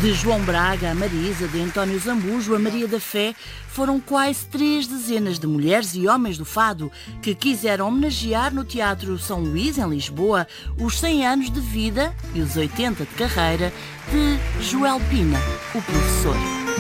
De João Braga a Marisa, de António Zambujo a Maria da Fé, foram quase 3 dezenas de mulheres e homens do fado que quiseram homenagear no Teatro São Luís, em Lisboa, os 100 anos de vida e os 80 de carreira de Joel Pina, o professor.